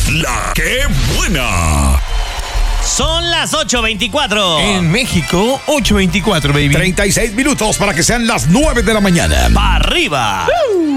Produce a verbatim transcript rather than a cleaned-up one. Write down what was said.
La que buena. Son las ocho veinticuatro. En México, ocho veinticuatro, baby. treinta y seis minutos para que sean las nueve de la mañana. ¡Pa' arriba! Uh.